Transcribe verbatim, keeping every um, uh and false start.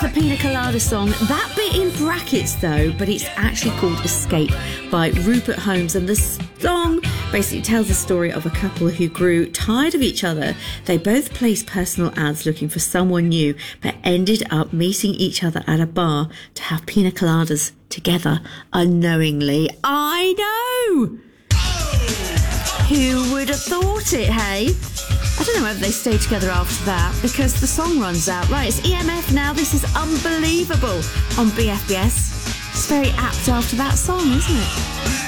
a Pina Colada song. That bit in brackets though, but it's actually called Escape by Rupert Holmes, and the song basically tells the story of a couple who grew tired of each other. They both placed personal ads looking for someone new, but ended up meeting each other at a bar to have pina coladas together unknowingly. I know! Who would have thought it, hey? I don't know whether they stay together after that because the song runs out. Right, it's E M F now. This is Unbelievable on B F B S. It's very apt after that song, isn't it?